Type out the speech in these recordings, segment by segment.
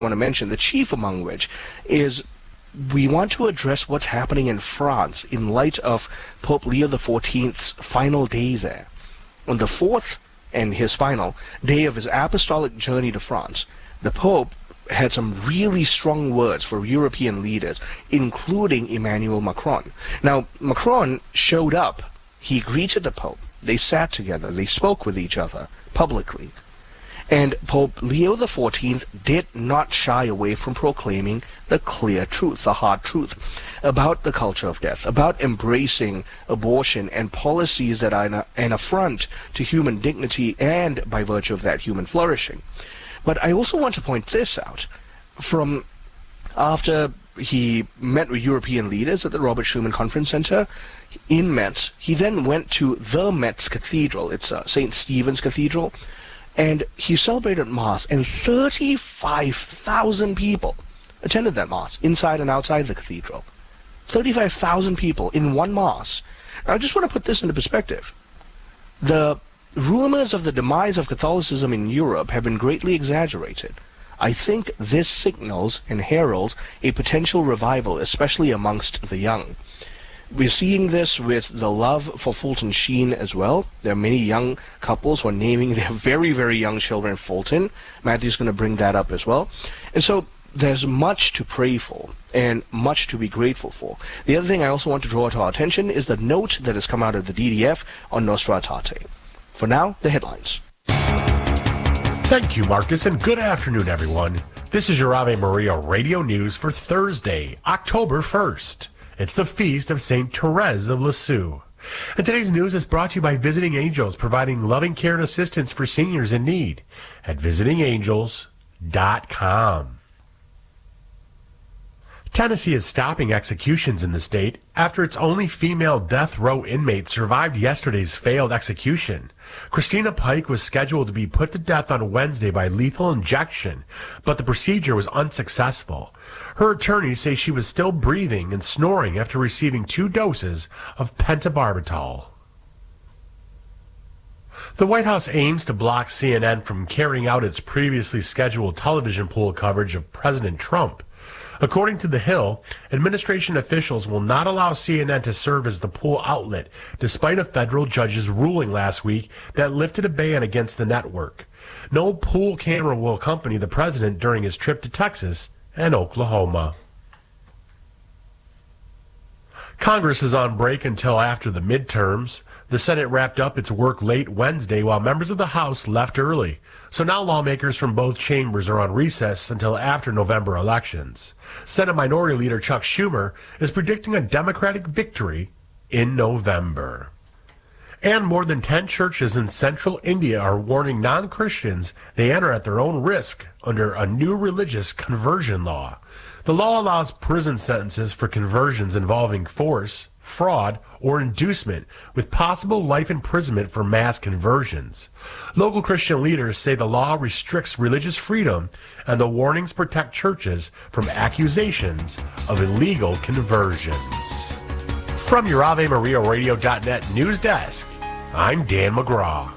want to mention, the chief among which is we want to address what's happening in France in light of Pope Leo XIV's final day there. On the fourth and his final day of his apostolic journey to France, the Pope had some really strong words for European leaders, including Emmanuel Macron. Now, Macron showed up. He greeted the Pope. They sat together. They spoke with each other publicly. And Pope Leo XIV did not shy away from proclaiming the clear truth, the hard truth, about the culture of death, about embracing abortion and policies that are an affront to human dignity and, by virtue of that, human flourishing. But I also want to point this out. From after he met with European leaders at the Robert Schuman Conference Center in Metz, he then went to the Metz Cathedral. It's St. Stephen's Cathedral. And he celebrated Mass, and 35,000 people attended that Mass, inside and outside the cathedral. 35,000 people in one Mass. Now, I just want to put this into perspective. The rumors of the demise of Catholicism in Europe have been greatly exaggerated. I think this signals and heralds a potential revival, especially amongst the young. We're seeing this with the love for Fulton Sheen as well. There are many young couples who are naming their very, very young children Fulton. Matthew's going to bring that up as well. And so there's much to pray for and much to be grateful for. The other thing I also want to draw to our attention is the note that has come out of the DDF on Nostra Aetate. For now, the headlines. Thank you, Marcus, and good afternoon, everyone. This is your Ave Maria Radio News for Thursday, October 1st. It's the feast of St. Therese of Lisieux. And today's news is brought to you by Visiting Angels, providing loving care and assistance for seniors in need at visitingangels.com. Tennessee is stopping executions in the state after its only female death row inmate survived yesterday's failed execution. Christina Pike was scheduled to be put to death on Wednesday by lethal injection, but the procedure was unsuccessful. Her attorneys say she was still breathing and snoring after receiving 2 doses of pentobarbital. The White House aims to block CNN from carrying out its previously scheduled television pool coverage of President Trump. According to The Hill, administration officials will not allow CNN to serve as the pool outlet, despite a federal judge's ruling last week that lifted a ban against the network. No pool camera will accompany the president during his trip to Texas and Oklahoma. Congress is on break until after the midterms. The Senate wrapped up its work late Wednesday while members of the House left early. So now lawmakers from both chambers are on recess until after November elections. Senate Minority Leader Chuck Schumer is predicting a Democratic victory in November. And more than 10 churches in central India are warning non-Christians they enter at their own risk under a new religious conversion law. The law allows prison sentences for conversions involving force, fraud, or inducement, with possible life imprisonment for mass conversions. Local Christian leaders say the law restricts religious freedom, and the warnings protect churches from accusations of illegal conversions. From your AveMariaRadio.net news desk, I'm Dan McGraw.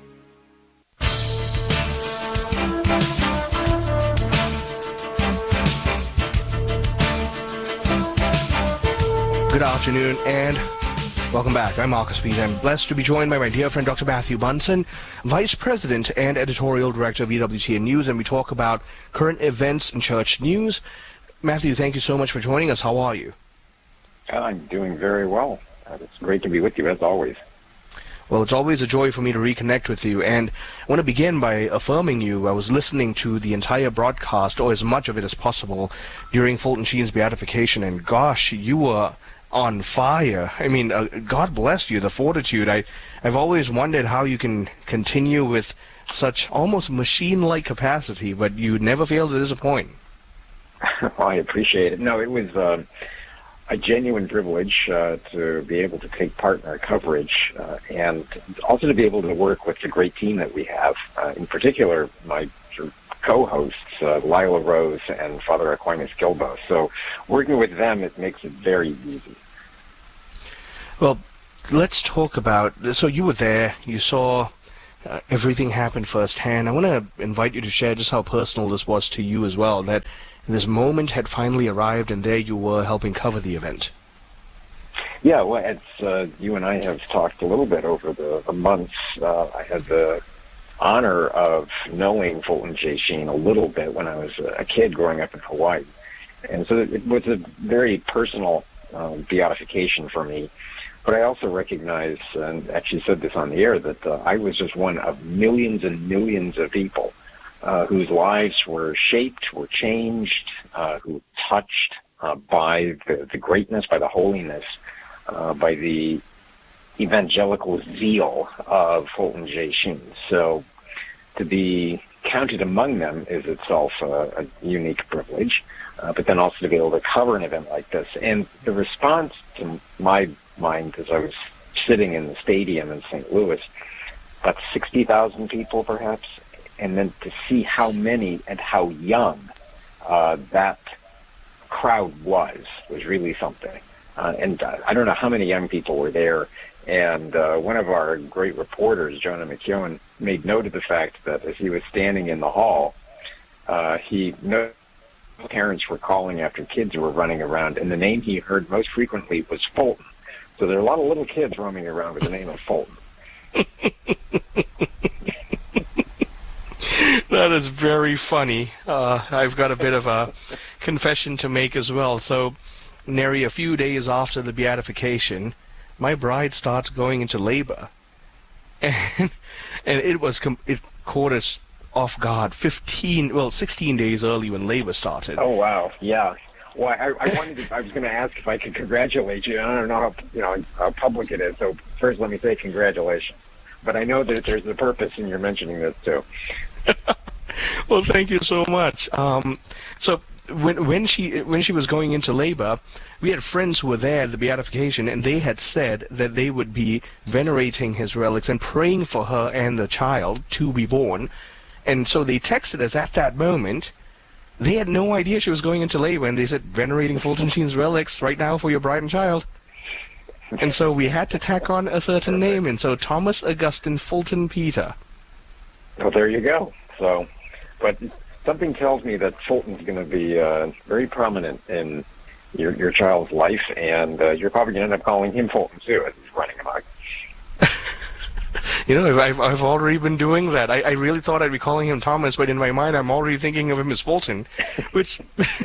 Good afternoon and welcome back. I'm Marcus Peet. I'm blessed to be joined by my dear friend Dr. Matthew Bunson, Vice President and Editorial Director of EWTN News, and we talk about current events and church news. Matthew, thank you so much for joining us. How are you? I'm doing very well. It's great to be with you, as always. Well, it's always a joy for me to reconnect with you, and I want to begin by affirming you. I was listening to the entire broadcast, or as much of it as possible, during Fulton Sheen's beatification, and gosh, you were on fire. I mean, God bless you, the fortitude. I've always wondered how you can continue with such almost machine-like capacity, but you never fail to disappoint. Well, I appreciate it. No, it was a genuine privilege to be able to take part in our coverage and also to be able to work with the great team that we have. In particular, my co-hosts, Lila Rose and Father Aquinas Gilbo. So working with them, it makes it very easy. Well, let's talk about, so you were there, you saw everything happened firsthand. I want to invite you to share just how personal this was to you as well, that this moment had finally arrived and there you were helping cover the event. Yeah, well, it's, you and I have talked a little bit over the months. I had the honor of knowing Fulton J. Sheen a little bit when I was a kid growing up in Hawaii. And so it was a very personal beatification for me. But I also recognize, and actually said this on the air, that I was just one of millions and millions of people whose lives were shaped, were changed, who were touched by the greatness, by the holiness, by the evangelical zeal of Fulton J. Sheen. So to be counted among them is itself a unique privilege, but then also to be able to cover an event like this. And the response to my mind as I was sitting in the stadium in St. Louis, about 60,000 people perhaps, and then to see how many and how young that crowd was really something. And I don't know how many young people were there. And one of our great reporters, Jonah McKeown, made note of the fact that as he was standing in the hall, he noticed parents were calling after kids who were running around, and the name he heard most frequently was Fulton. So there are a lot of little kids roaming around with the name of Fulton. That is very funny. I've got a bit of a confession to make as well. So, nary a few days after the beatification, my bride starts going into labor, and it caught us off guard 16 days early when labor started. Oh wow, yeah. Well, I was going to ask if I could congratulate you. I don't know how public it is. So first, let me say congratulations. But I know that there's a purpose in your mentioning this too. Well, thank you so much. So when she was going into labor, we had friends who were there at the beatification, and they had said that they would be venerating his relics and praying for her and the child to be born. And so they texted us at that moment. They had no idea she was going into labor, and they said, venerating Fulton Sheen's relics right now for your bride and child. And so we had to tack on a certain name, and so Thomas Augustine Fulton Peter. Well, there you go. So, but something tells me that Fulton's going to be very prominent in your child's life, and you're probably going to end up calling him Fulton too as he's running amok. I've already been doing that. I really thought I'd be calling him Thomas, but in my mind I'm already thinking of him as Fulton. Which,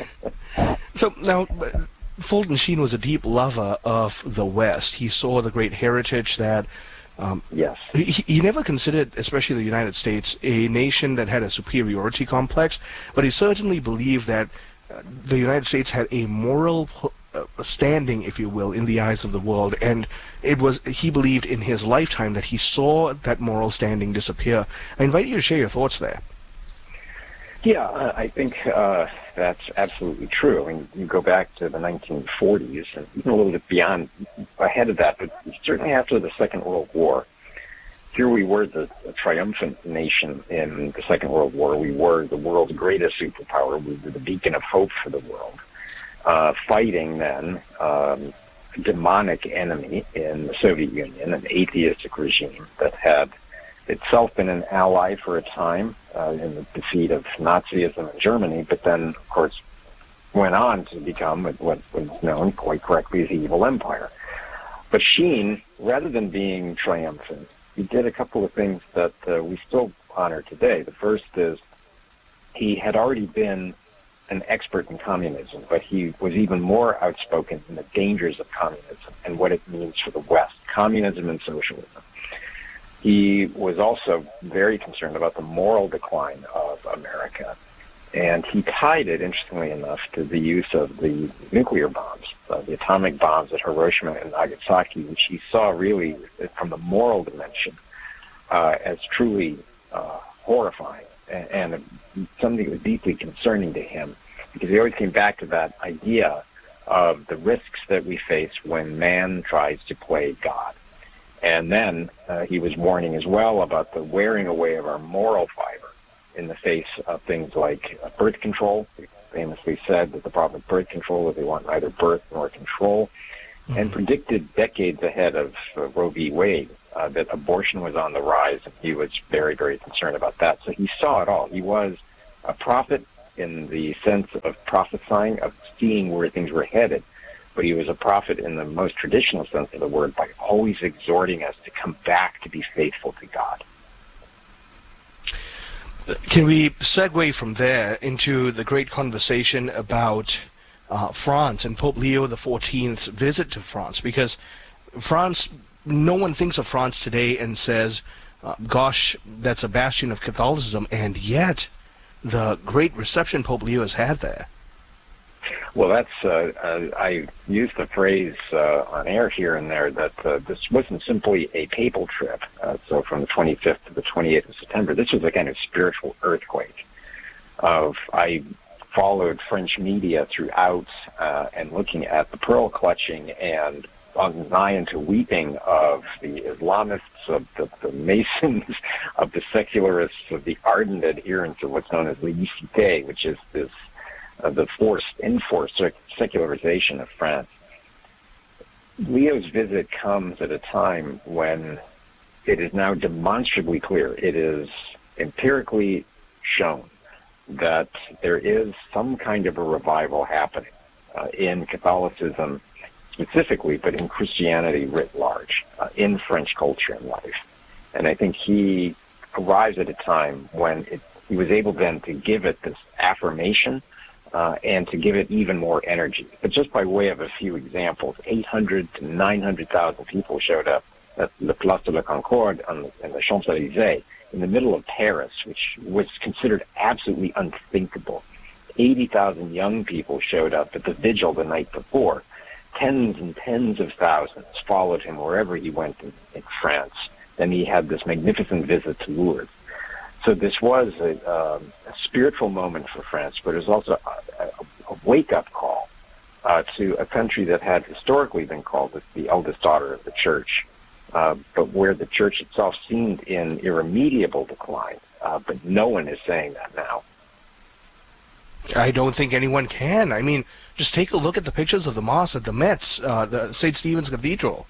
so now, Fulton Sheen was a deep lover of the West. He saw the great heritage that. Yes. He never considered, especially the United States, a nation that had a superiority complex, but he certainly believed that the United States had a moral standing, if you will, in the eyes of the world, and he believed in his lifetime that he saw that moral standing disappear. I invite you to share your thoughts there. Yeah, I think that's absolutely true. I mean, you go back to the 1940s, and even a little bit beyond, ahead of that, but certainly after the Second World War, here we were the triumphant nation in the Second World War. We were the world's greatest superpower. We were the beacon of hope for the world. Fighting then a demonic enemy in the Soviet Union, an atheistic regime that had itself been an ally for a time in the defeat of Nazism in Germany, but then, of course, went on to become what was known quite correctly as the evil empire. But Sheen, rather than being triumphant, he did a couple of things that we still honor today. The first is he had already been an expert in communism, but he was even more outspoken in the dangers of communism and what it means for the West, communism and socialism. He was also very concerned about the moral decline of America, and he tied it, interestingly enough, to the use of the nuclear bombs, the atomic bombs at Hiroshima and Nagasaki, which he saw really from the moral dimension as truly horrifying and something that was deeply concerning to him, because he always came back to that idea of the risks that we face when man tries to play God. And then he was warning as well about the wearing away of our moral fiber in the face of things like birth control. He famously said that the problem with birth control is they want neither birth nor control, and predicted decades ahead of Roe v. Wade that abortion was on the rise, and he was very, very concerned about that. So he saw it all. He was a prophet in the sense of prophesying, of seeing where things were headed, but he was a prophet in the most traditional sense of the word by always exhorting us to come back to be faithful to God. Can we segue from there into the great conversation about France and Pope Leo XIV's visit to France? Because France, no one thinks of France today and says, gosh, that's a bastion of Catholicism, and yet the great reception Pope Leo has had there. Well, that's I used the phrase on air here and there that this wasn't simply a papal trip. So from the 25th to the 28th of September, this was a kind of spiritual earthquake. I followed French media throughout and looking at the pearl clutching and on nigh into weeping of the Islamists, of the Masons, of the secularists, of the ardent adherents of what's known as laïcité, which is this the enforced secularization of France. Leo's visit comes at a time when it is now demonstrably clear, it is empirically shown that there is some kind of a revival happening in Catholicism specifically, but in Christianity writ large, in French culture and life. And I think he arrives at a time when he was able then to give it this affirmation and to give it even more energy. But just by way of a few examples, 800 to 900,000 people showed up at the Place de la Concorde and the Champs-Élysées in the middle of Paris, which was considered absolutely unthinkable. 80,000 young people showed up at the vigil the night before. Tens and tens of thousands followed him wherever he went in France. Then he had this magnificent visit to Lourdes. So this was a spiritual moment for France, but it was also a wake-up call to a country that had historically been called the eldest daughter of the Church, but where the Church itself seemed in irremediable decline. But no one is saying that now. I don't think anyone can. I mean, just take a look at the pictures of the Mass at the Metz, the St. Stephen's Cathedral.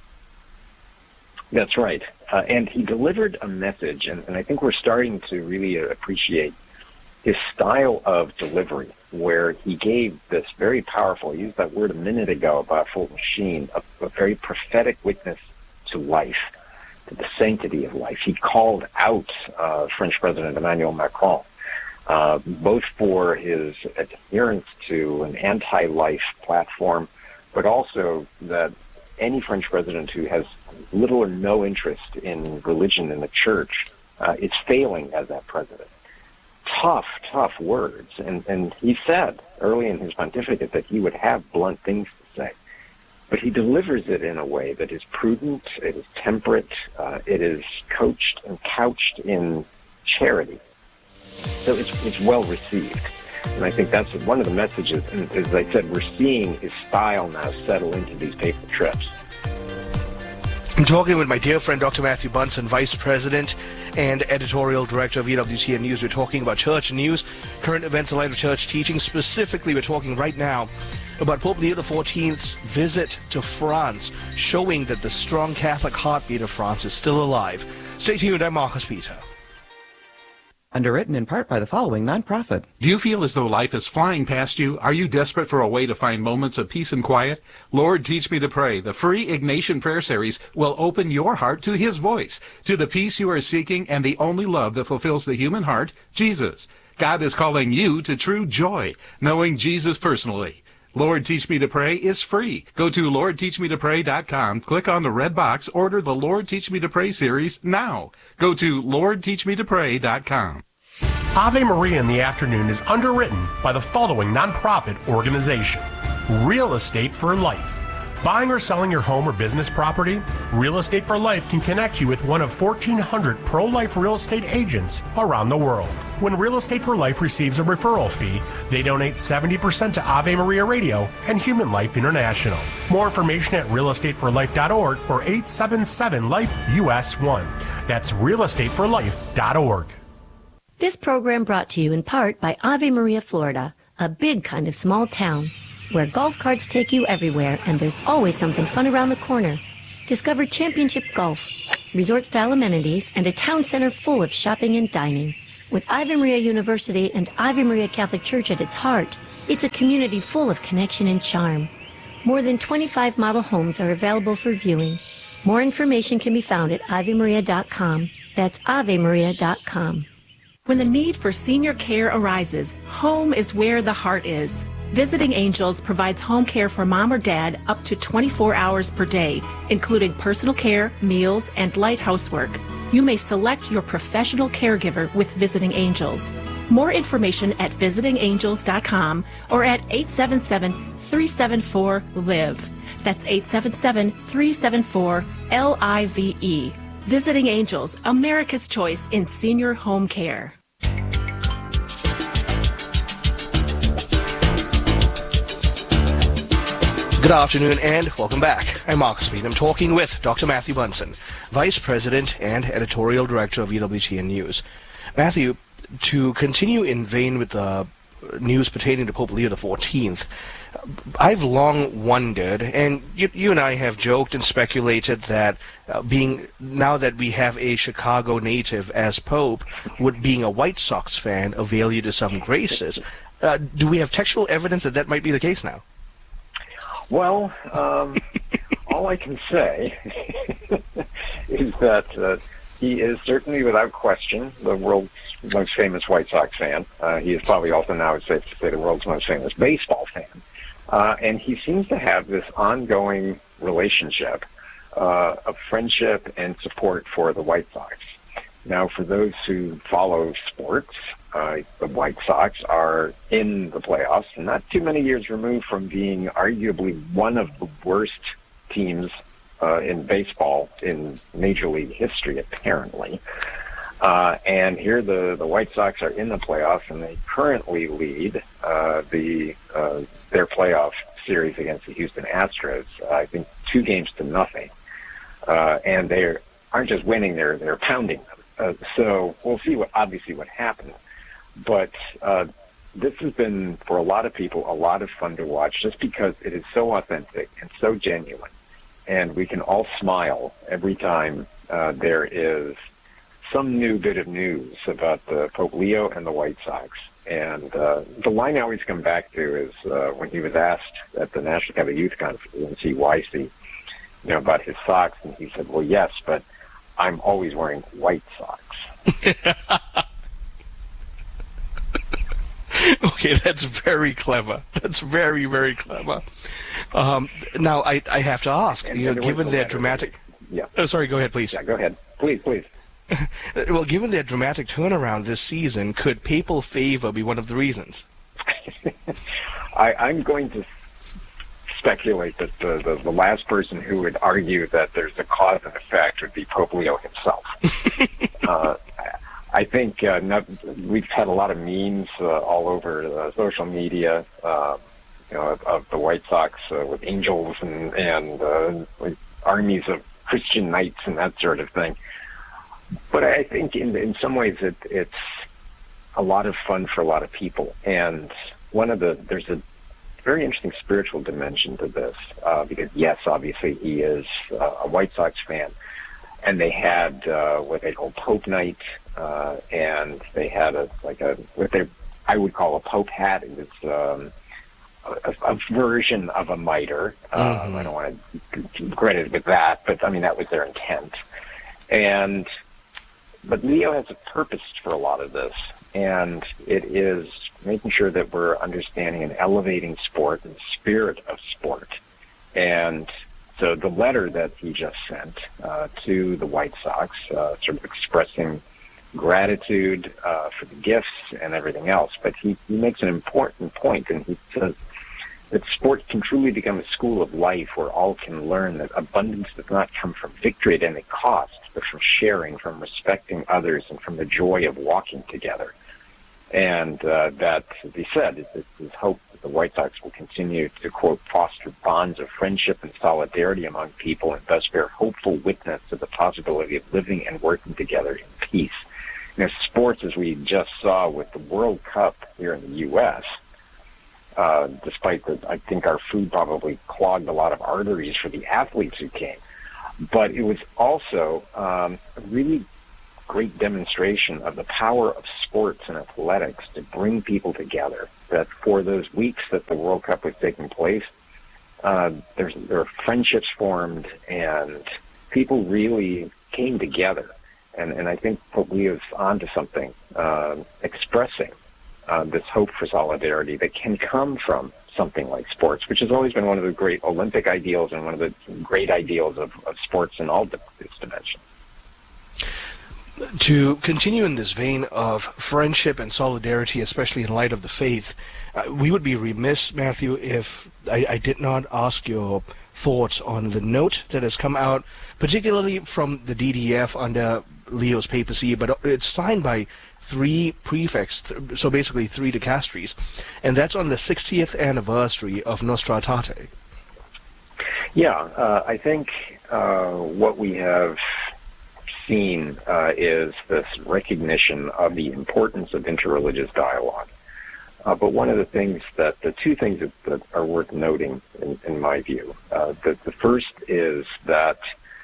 That's right. And he delivered a message, and I think we're starting to really appreciate his style of delivery, where he gave this very powerful, I used that word a minute ago about Fulton Sheen, a very prophetic witness to life, to the sanctity of life. He called out French President Emmanuel Macron, both for his adherence to an anti-life platform, but also that any French president who has little or no interest in religion and the church is failing as that president. Tough words. And he said early in his pontificate that he would have blunt things to say. But he delivers it in a way that is prudent, it is temperate, it is coached and couched in charity. So it's well received. And I think that's one of the messages. And as I said, we're seeing his style now settle into these papal trips. I'm talking with my dear friend Dr. Matthew Bunson, Vice President and Editorial Director of EWTN News. We're talking about church news, current events in light of church teaching. Specifically, we're talking right now about Pope Leo XIV's visit to France, showing that the strong Catholic heartbeat of France is still alive. Stay tuned, I'm Marcus Peter. Underwritten in part by the following nonprofit. Do you feel as though life is flying past you? Are you desperate for a way to find moments of peace and quiet? Lord, Teach Me to Pray, the free Ignatian prayer series, will open your heart to His voice, to the peace you are seeking and the only love that fulfills the human heart, Jesus. God is calling you to true joy, knowing Jesus personally. Lord, Teach Me to Pray is free. Go to LordTeachMeToPray.com, click on the red box, order the Lord Teach Me to Pray series now. Go to LordTeachMeToPray.com. Ave Maria in the Afternoon is underwritten by the following nonprofit organization: Real Estate for Life. Buying or selling your home or business property? Real Estate for Life can connect you with one of 1,400 pro-life real estate agents around the world. When Real Estate for Life receives a referral fee, they donate 70% to Ave Maria Radio and Human Life International. More information at realestateforlife.org or 877-LIFE-US1. That's realestateforlife.org. This program brought to you in part by Ave Maria, Florida, a big kind of small town where golf carts take you everywhere and there's always something fun around the corner. Discover Championship Golf, resort-style amenities, and a town center full of shopping and dining. With Ave Maria University and Ave Maria Catholic Church at its heart, it's a community full of connection and charm. More than 25 model homes are available for viewing. More information can be found at avemaria.com. That's avemaria.com. When the need for senior care arises, home is where the heart is. Visiting Angels provides home care for mom or dad up to 24 hours per day, including personal care, meals, and light housework. You may select your professional caregiver with Visiting Angels. More information at visitingangels.com or at 877-374-LIVE. That's 877-374-LIVE. Visiting Angels, America's choice in senior home care. Good afternoon and welcome back. I'm Mark Speed. I'm talking with Dr. Matthew Bunson, Vice President and Editorial Director of EWTN News. Matthew, to continue in vein with the news pertaining to Pope Leo XIV, I've long wondered, and you and I have joked and speculated that now that we have a Chicago native as Pope, would being a White Sox fan avail you to some graces? Do we have textual evidence that might be the case now? Well, all I can say is that he is certainly, without question, the world's most famous White Sox fan. He is probably also now, it's safe to say, the world's most famous baseball fan. And he seems to have this ongoing relationship of friendship and support for the White Sox. Now, for those who follow sports, the White Sox are in the playoffs, and not too many years removed from being arguably one of the worst teams in baseball in Major League history, apparently. And here the White Sox are in the playoffs, and they currently lead their playoff series against the Houston Astros, I think 2-0. And they aren't just winning, they're pounding them. So we'll see what happens. But this has been, for a lot of people, a lot of fun to watch just because it is so authentic and so genuine. And we can all smile every time there is some new bit of news about the Pope Leo and the White Sox. And the line I always come back to is when he was asked at the National Catholic Youth Conference in CYC, about his socks, and he said, well, yes, but I'm always wearing white socks. Okay, that's very clever. That's very, very clever. Now, I have to ask, given their dramatic... Yeah. Oh, sorry, go ahead, please. Yeah, go ahead. Please. Well, given their dramatic turnaround this season, could papal favor be one of the reasons? I'm going to speculate that the last person who would argue that there's a cause and effect would be Pope Leo himself. I think we've had a lot of memes all over social media, of the White Sox with angels and armies of Christian knights and that sort of thing. But I think in some ways it's a lot of fun for a lot of people. And there's a very interesting spiritual dimension to this, because yes, obviously he is a White Sox fan. And they had what they call Pope Night, and they had I would call a Pope hat. It was a version of a mitre. I don't want to credit it with that, but I mean that was their intent. But Leo has a purpose for a lot of this, and it is making sure that we're understanding and elevating sport and the spirit of sport. And so the letter that he just sent to the White Sox, sort of expressing gratitude for the gifts and everything else, but he makes an important point, and he says that sport can truly become a school of life where all can learn that abundance does not come from victory at any cost, but from sharing, from respecting others, and from the joy of walking together. And that, as he said, it's his hope that the White Sox will continue to, quote, foster bonds of friendship and solidarity among people and thus bear hopeful witness to the possibility of living and working together in peace. Sports, as we just saw with the World Cup here in the U.S., despite that I think our food probably clogged a lot of arteries for the athletes who came, But it was also a really great demonstration of the power of sports and athletics to bring people together. That for those weeks that the World Cup was taking place, there were friendships formed, and people really came together. And I think Pope Leo's onto something, expressing this hope for solidarity that can come from something like sports, which has always been one of the great Olympic ideals and one of the great ideals of sports in all its dimensions. To continue in this vein of friendship and solidarity, especially in light of the faith, we would be remiss, Matthew, if I did not ask your thoughts on the note that has come out, particularly from the DDF under Leo's papacy, but it's signed by 3 prefects, so basically 3 dicasteries, and that's on the 60th anniversary of Nostra Aetate. Yeah, I think what we have seen is this recognition of the importance of interreligious dialogue. But one of the things the 2 things that are worth noting, in my view, the first is that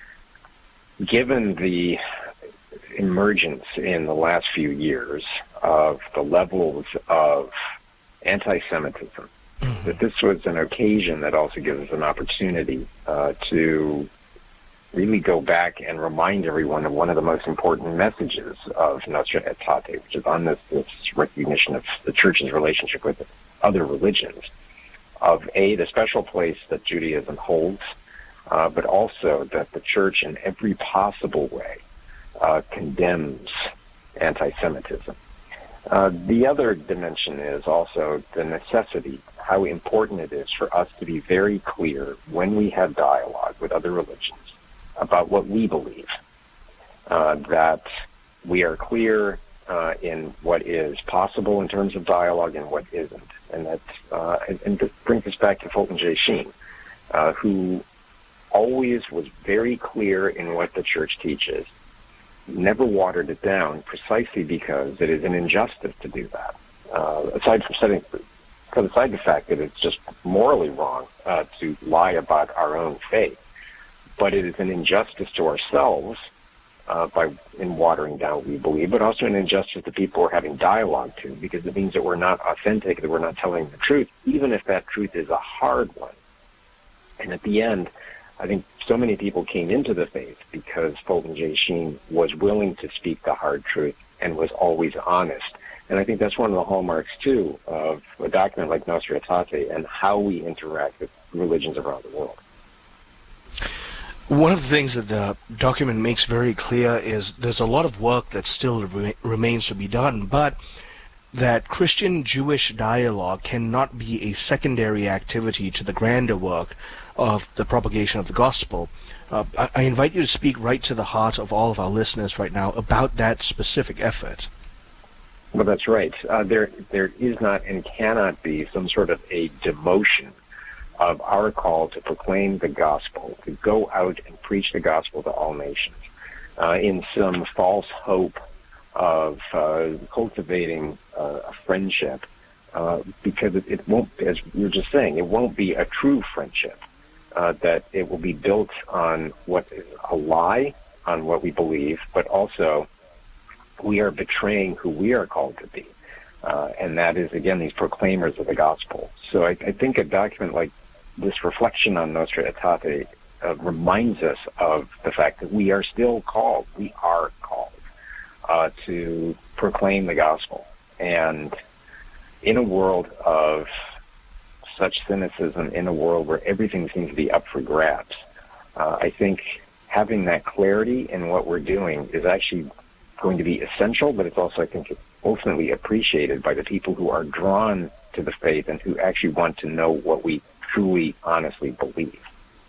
given the emergence in the last few years of the levels of anti-Semitism, that this was an occasion that also gives us an opportunity to really go back and remind everyone of one of the most important messages of Nostra Aetate, which is on this recognition of the Church's relationship with other religions, of the special place that Judaism holds, but also that the Church in every possible way condemns anti-Semitism. The other dimension is also the necessity, how important it is for us to be very clear when we have dialogue with other religions about what we believe, that we are clear in what is possible in terms of dialogue and what isn't. And that brings us back to Fulton J. Sheen, who always was very clear in what the Church teaches, never watered it down, precisely because it is an injustice to do that. Aside from set aside the fact that it's just morally wrong to lie about our own faith, but it is an injustice to ourselves in watering down what we believe, but also an injustice to people we're having dialogue to, because it means that we're not authentic, that we're not telling the truth, even if that truth is a hard one. And at the end, I think so many people came into the faith because Fulton J. Sheen was willing to speak the hard truth and was always honest. And I think that's one of the hallmarks, too, of a document like Nostra Aetate and how we interact with religions around the world. One of the things that the document makes very clear is there's a lot of work that still remains to be done, but that Christian-Jewish dialogue cannot be a secondary activity to the grander work of the propagation of the gospel. I invite you to speak right to the heart of all of our listeners right now about that specific effort. Well, that's right. There is not and cannot be some sort of a demotion of our call to proclaim the gospel, to go out and preach the gospel to all nations, in some false hope of cultivating a friendship, because it won't, as you were just saying, it won't be a true friendship, that it will be built on what is a lie, on what we believe, but also we are betraying who we are called to be. And that is, again, these proclaimers of the gospel. So I think a document like this reflection on Nostra Aetate reminds us of the fact that we are still called, to proclaim the gospel. And in a world of such cynicism, in a world where everything seems to be up for grabs, I think having that clarity in what we're doing is actually going to be essential, but it's also, I think, ultimately appreciated by the people who are drawn to the faith and who actually want to know what we truly, honestly believe.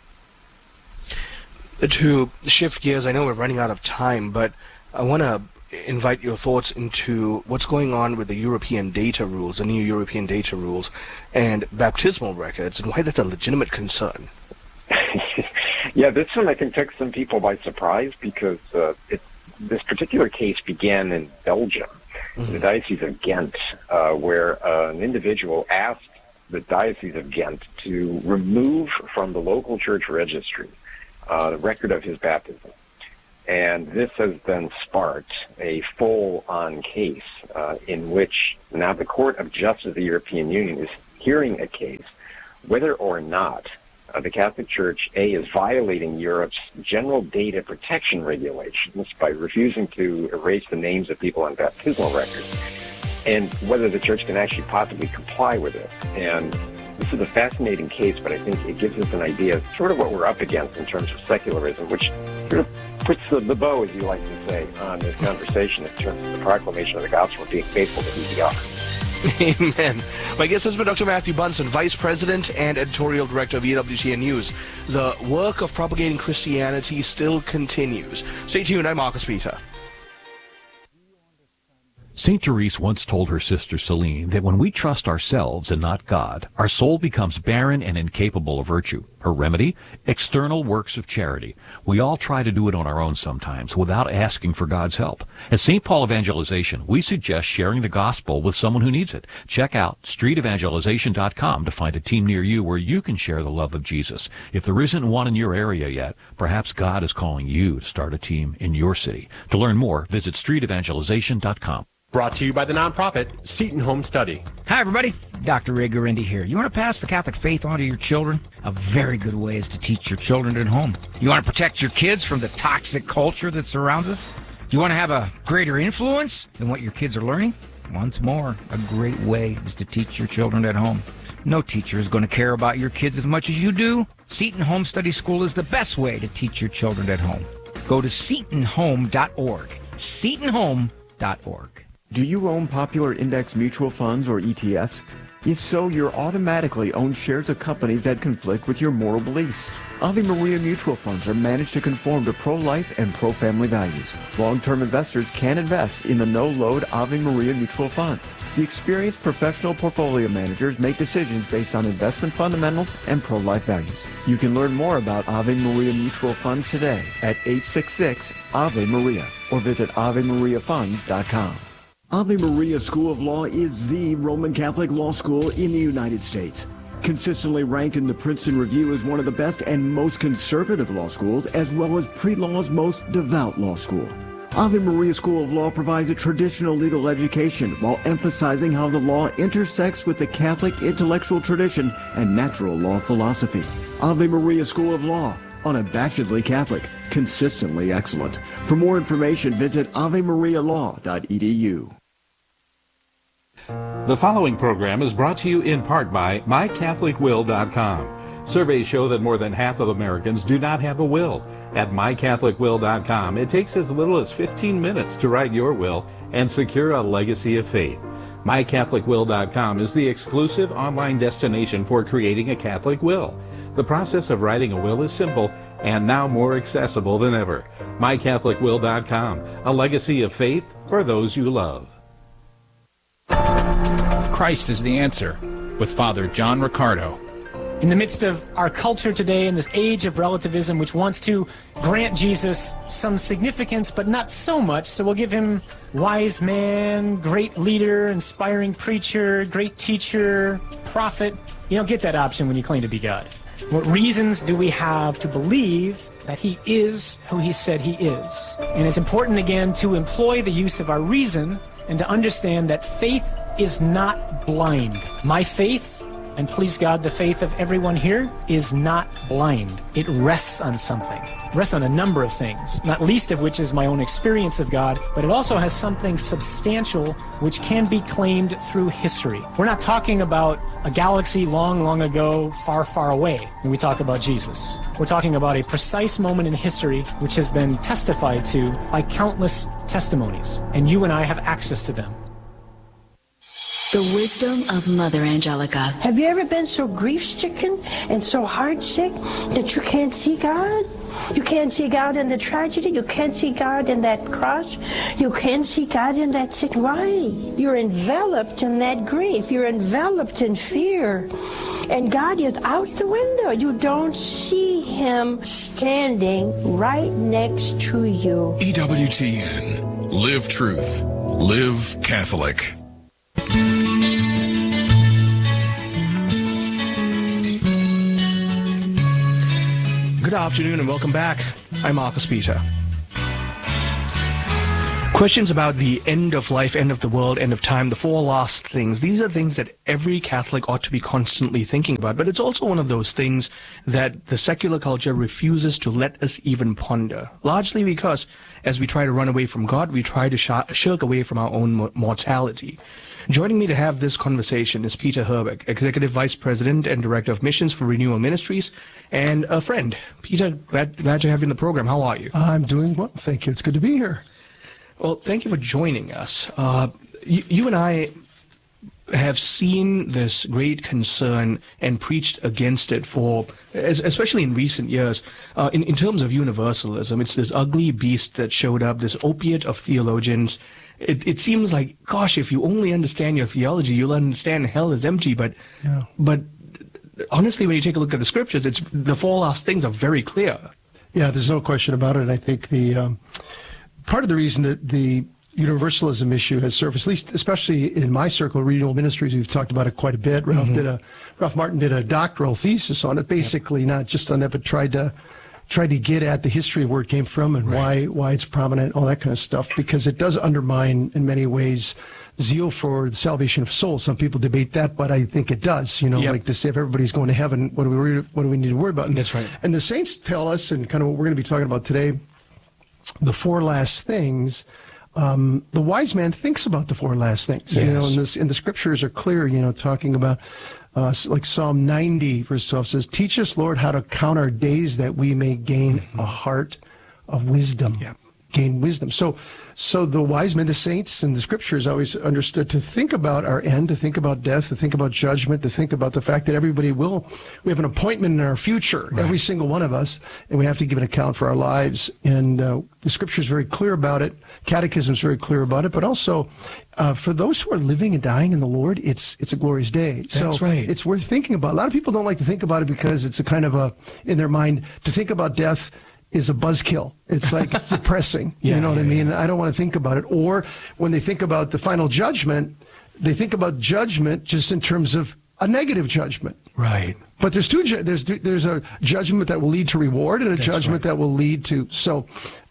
To shift gears, I know we're running out of time, but I want to invite your thoughts into what's going on with the European data rules, the new European data rules, and baptismal records, and why that's a legitimate concern. Yeah, this one I think took some people by surprise because this particular case began in Belgium, the Diocese of Ghent, where an individual asked the Diocese of Ghent to remove from the local church registry the record of his baptism. And this has then sparked a full-on case in which now the Court of Justice of the European Union is hearing a case whether or not the Catholic Church, A, is violating Europe's general data protection regulations by refusing to erase the names of people on baptismal records, and whether the Church can actually possibly comply with it. And this is a fascinating case, but I think it gives us an idea of sort of what we're up against in terms of secularism, which sort of puts the bow, as you like to say, on this conversation in terms of the proclamation of the gospel of being faithful to who we are. Amen. My guest has been Dr. Matthew Bunson, Vice President and Editorial Director of EWTN News. The work of propagating Christianity still continues. Stay tuned. I'm Marcus Peter. St. Therese once told her sister Celine that when we trust ourselves and not God, our soul becomes barren and incapable of virtue. Her remedy? External works of charity. We all try to do it on our own sometimes without asking for God's help. At St. Paul Evangelization, we suggest sharing the gospel with someone who needs it. Check out streetevangelization.com to find a team near you where you can share the love of Jesus. If there isn't one in your area yet, perhaps God is calling you to start a team in your city. To learn more, visit streetevangelization.com. Brought to you by the nonprofit Seton Home Study. Hi, everybody. Dr. Ray Guarendi here. You want to pass the Catholic faith on to your children? A very good way is to teach your children at home. You want to protect your kids from the toxic culture that surrounds us? Do you want to have a greater influence than what your kids are learning? Once more, a great way is to teach your children at home. No teacher is going to care about your kids as much as you do. Seton Home Study School is the best way to teach your children at home. Go to setonhome.org. setonhome.org. Do you own popular index mutual funds or ETFs? If so, you're automatically own shares of companies that conflict with your moral beliefs. Ave Maria mutual funds are managed to conform to pro-life and pro-family values. Long-term investors can invest in the no-load Ave Maria mutual funds. The experienced professional portfolio managers make decisions based on investment fundamentals and pro-life values. You can learn more about Ave Maria mutual funds today at 866-AVE-MARIA or visit AveMariaFunds.com. Ave Maria School of Law is the Roman Catholic law school in the United States. Consistently ranked in the Princeton Review as one of the best and most conservative law schools, as well as pre-law's most devout law school. Ave Maria School of Law provides a traditional legal education while emphasizing how the law intersects with the Catholic intellectual tradition and natural law philosophy. Ave Maria School of Law, unabashedly Catholic, consistently excellent. For more information, visit avemarialaw.edu. The following program is brought to you in part by MyCatholicWill.com. Surveys show that more than half of Americans do not have a will. At MyCatholicWill.com, it takes as little as 15 minutes to write your will and secure a legacy of faith. MyCatholicWill.com is the exclusive online destination for creating a Catholic will. The process of writing a will is simple and now more accessible than ever. MyCatholicWill.com, a legacy of faith for those you love. Christ is the answer, with Father John Riccardo. In the midst of our culture today, in this age of relativism, which wants to grant Jesus some significance, but not so much, so we'll give him wise man, great leader, inspiring preacher, great teacher, prophet. You don't get that option when you claim to be God. What reasons do we have to believe that he is who he said he is? And it's important, again, to employ the use of our reason and to understand that faith is not blind. My faith, and please God, the faith of everyone here, is not blind. It rests on something. It rests on a number of things, not least of which is my own experience of God, but it also has something substantial which can be claimed through history. We're not talking about a galaxy long, long ago, far, far away when we talk about Jesus. We're talking about a precise moment in history which has been testified to by countless testimonies, and you and I have access to them. The wisdom of Mother Angelica. Have you ever been so grief-stricken and so heart-sick that you can't see God? You can't see God in the tragedy. You can't see God in that cross. You can't see God in that sick. Why? You're enveloped in that grief. You're enveloped in fear. And God is out the window. You don't see him standing right next to you. EWTN. Live truth. Live Catholic. Good afternoon and welcome back. I'm Marcus Peter. Questions about the end of life, end of the world, end of time, the four last things. These are things that every Catholic ought to be constantly thinking about. But it's also one of those things that the secular culture refuses to let us even ponder. Largely because as we try to run away from God, we try to shirk away from our own mortality. Joining me to have this conversation is Peter Herbeck, Executive Vice President and Director of Missions for Renewal Ministries, and a friend. Peter, glad to have you in the program. How are you? I'm doing well, thank you. It's good to be here. Well, thank you for joining us. You and I have seen this great concern and preached against it for, especially in recent years, in terms of universalism. It's this ugly beast that showed up, this opiate of theologians. It seems like, gosh, if you only understand your theology, you'll understand hell is empty. But honestly, when you take a look at the scriptures, the four last things are very clear. Yeah, there's no question about it. I think the part of the reason that the universalism issue has surfaced, at least especially in my circle, Renewal Ministries, we've talked about it quite a bit. Ralph Martin did a doctoral thesis on it, basically not just on that, but tried to get at the history of where it came from and why it's prominent, all that kind of stuff, because it does undermine in many ways zeal for the salvation of souls. Some people debate that, but I think it does. Like to say if everybody's going to heaven, what do we need to worry about? That's right. And the saints tell us, and kind of what we're going to be talking about today, the four last things. The wise man thinks about the four last things. Yes. And the scriptures are clear, talking about like Psalm 90, verse 12 says, "Teach us, Lord, how to count our days that we may gain a heart of wisdom." Yeah. Gain wisdom. So the wise men, the saints, and the scriptures always understood to think about our end, to think about death, to think about judgment, to think about the fact that we have an appointment in our future, every single one of us, and we have to give an account for our lives. And the scripture is very clear about it. Catechism is very clear about it. But also, for those who are living and dying in the Lord, it's a glorious day. That's right. It's worth thinking about. A lot of people don't like to think about it because it's a kind of in their mind, to think about death is a buzzkill. It's like it's depressing. I mean? I don't want to think about it. Or when they think about the final judgment, they think about judgment just in terms of a negative judgment. Right. But there's a judgment that will lead to reward and a judgment that will lead to. So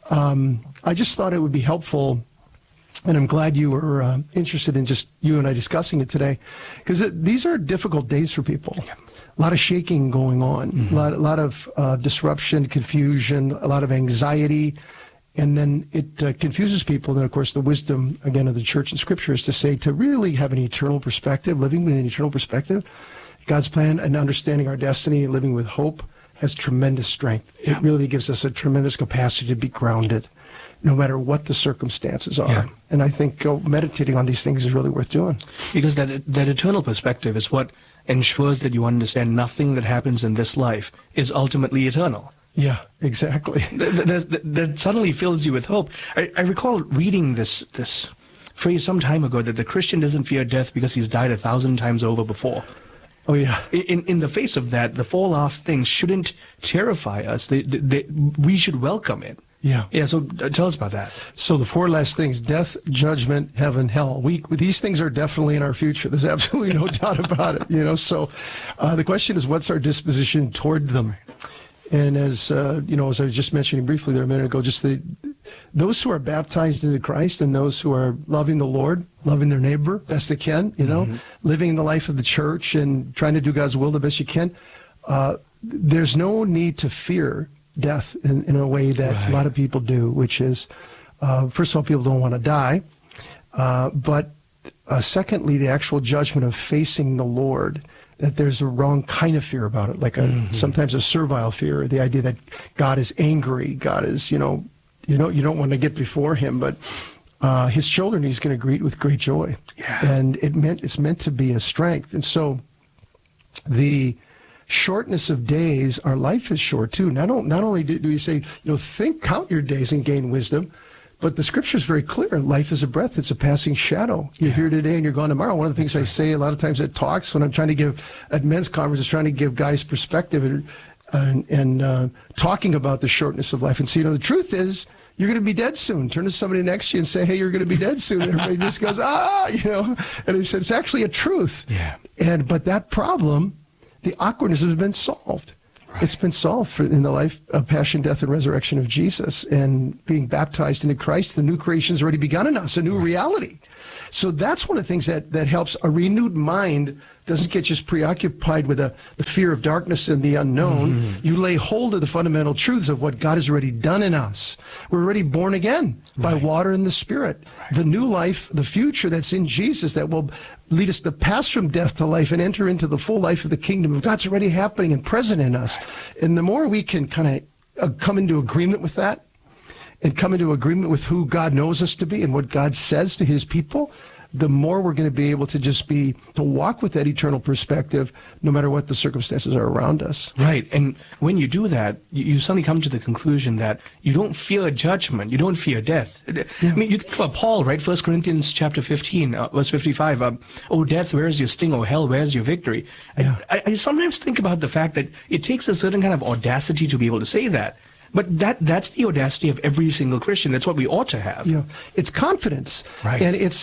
I just thought it would be helpful, and I'm glad you were interested in just you and I discussing it today, because these are difficult days for people. Yeah. A lot of shaking going on, a lot of disruption, confusion, a lot of anxiety, and then it confuses people. And, of course, the wisdom, again, of the church and scripture is to say to really have an eternal perspective, living with an eternal perspective. God's plan and understanding our destiny, living with hope, has tremendous strength. Yeah. It really gives us a tremendous capacity to be grounded, no matter what the circumstances are. Yeah. And I think meditating on these things is really worth doing. Because that eternal perspective is what ensures that you understand nothing that happens in this life is ultimately eternal. Yeah, exactly. That suddenly fills you with hope. I recall reading this phrase some time ago that the Christian doesn't fear death because he's died 1,000 times over before. Oh, yeah. In the face of that, the four last things shouldn't terrify us. We should welcome it. Yeah. Yeah, so tell us about that. So the four last things: death, judgment, heaven, hell. These things are definitely in our future. There's absolutely no doubt about it, So the question is, what's our disposition toward them? And as as I was just mentioning briefly there a minute ago, just those who are baptized into Christ and those who are loving the Lord, loving their neighbor best they can, living the life of the church and trying to do God's will the best you can, there's no need to fear death in a way that a lot of people do, which is, first of all, people don't want to die, but secondly, the actual judgment of facing the Lord, that there's a wrong kind of fear about it, like sometimes a servile fear, the idea that God is angry, God is, you don't want to get before him, but his children he's going to greet with great joy. Yeah. And it's meant to be a strength. And so the shortness of days, our life is short too. Not only do we say, count your days and gain wisdom, but the scripture is very clear. Life is a breath. It's a passing shadow. You're here today and you're gone tomorrow. One of the things I say a lot of times at talks when I'm trying to give at men's conferences, trying to give guys perspective and talking about the shortness of life. And so, the truth is, you're going to be dead soon. Turn to somebody next to you and say, hey, you're going to be dead soon. Everybody just goes, And he said, it's actually a truth. Yeah. But that problem, the awkwardness has been solved. Right. It's been solved in the life of passion, death, and resurrection of Jesus, and being baptized into Christ. The new creation's already begun in us, a new reality. So that's one of the things that helps. A renewed mind doesn't get just preoccupied with the fear of darkness and the unknown. You lay hold of the fundamental truths of what God has already done in us. We're already born again by water and the Spirit. The new life, the future that's in Jesus that will lead us to pass from death to life and enter into the full life of the kingdom of God's already happening and present in us. And the more we can kind of come into agreement with that, and come into agreement with who God knows us to be and what God says to his people, the more we're going to be able to to walk with that eternal perspective, no matter what the circumstances are around us. Right. And when you do that, you suddenly come to the conclusion that you don't fear judgment. You don't fear death. Yeah. I mean, you think about Paul, right? 1 Corinthians chapter 15, verse 55. Oh, death, where is your sting? Oh, hell, where is your victory? Yeah. I sometimes think about the fact that it takes a certain kind of audacity to be able to say that. But that's the audacity of every single Christian. That's what we ought to have. Yeah, it's confidence, right? And it's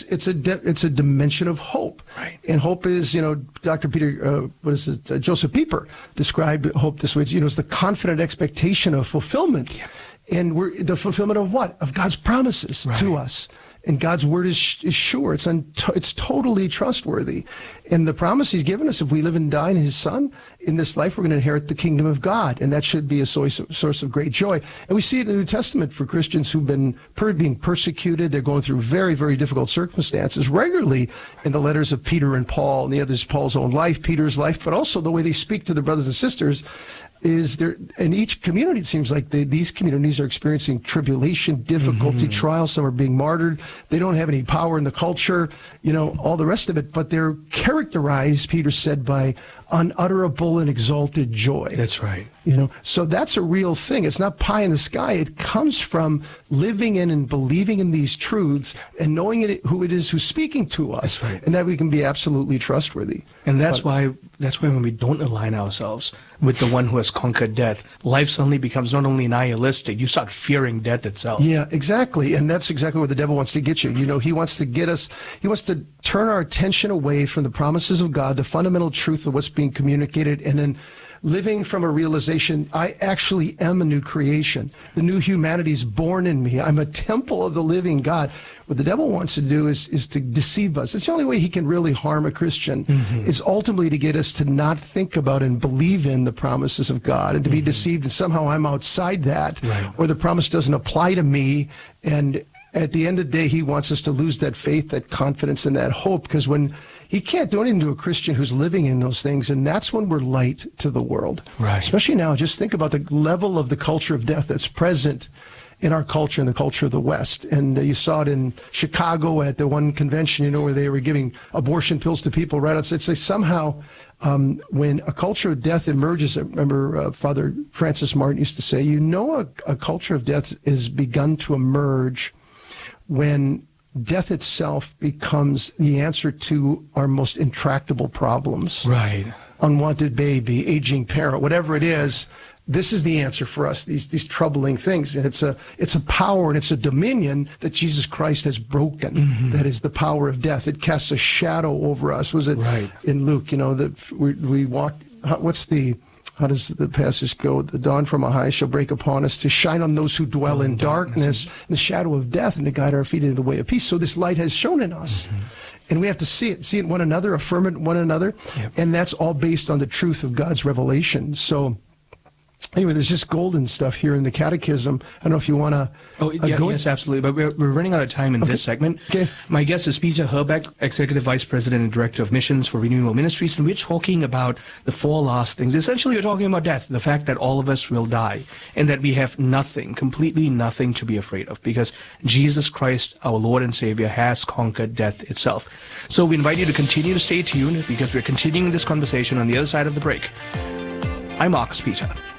a dimension of hope. Right. And hope is, Dr. Peter, Joseph Pieper described hope this way. It's the confident expectation of fulfillment, and the fulfillment of what? Of God's promises to us. And God's word is sure. It's totally trustworthy. And the promise he's given us, if we live and die in his Son, in this life, we're going to inherit the kingdom of God. And that should be a source of great joy. And we see it in the New Testament for Christians who've been being persecuted. They're going through very, very difficult circumstances. Regularly in the letters of Peter and Paul, and the others, Paul's own life, Peter's life, but also the way they speak to their brothers and sisters, is there in each community, it seems like these communities are experiencing tribulation, difficulty, trials. Some are being martyred. They don't have any power in the culture, all the rest of it. But they're characterized, Peter said, by unutterable and exalted joy. That's right. So that's a real thing. It's not pie in the sky. It comes from living in and believing in these truths and knowing who it is who's speaking to us, and that we can be absolutely trustworthy. And that's why when we don't align ourselves with the one who has conquered death, life suddenly becomes not only nihilistic, you start fearing death itself. Yeah, exactly. And that's exactly where the devil wants to get you. He wants to turn our attention away from the promises of God, the fundamental truth of what's being communicated, and then living from a realization, I actually am a new creation. The new humanity is born in me. I'm a temple of the living God. What the devil wants to do is to deceive us. It's the only way he can really harm a Christian, is ultimately to get us to not think about and believe in the promises of God, and to be deceived that somehow I'm outside that, or the promise doesn't apply to me. And at the end of the day, he wants us to lose that faith, that confidence, and that hope, because when he can't do anything to a Christian who's living in those things, and that's when we're light to the world. Right. Especially now, just think about the level of the culture of death that's present in our culture and the culture of the West. And you saw it in Chicago at the one convention, where they were giving abortion pills to people right outside. So somehow, when a culture of death emerges, I remember Father Francis Martin used to say, a culture of death has begun to emerge when death itself becomes the answer to our most intractable problems. Right. Unwanted baby, aging parent, whatever it is, this is the answer for us, these troubling things. And it's a power and it's a dominion that Jesus Christ has broken. That is the power of death. It casts a shadow over us. Was it in Luke, that we walk, how does the passage go? The dawn from on high shall break upon us to shine on those who dwell in darkness, the shadow of death, and to guide our feet into the way of peace. So this light has shone in us. And we have to see it in one another, affirm it in one another. And that's all based on the truth of God's revelation. So anyway, there's just golden stuff here in the Catechism. I don't know if you want to go. Yes, absolutely. But we're running out of time in this segment. Okay. My guest is Peter Herbeck, Executive Vice President and Director of Missions for Renewal Ministries, and we're talking about the four last things. Essentially, we're talking about death, the fact that all of us will die, and that we have completely nothing to be afraid of, because Jesus Christ, our Lord and Savior, has conquered death itself. So we invite you to continue to stay tuned, because we're continuing this conversation on the other side of the break. I'm Marcus Peter.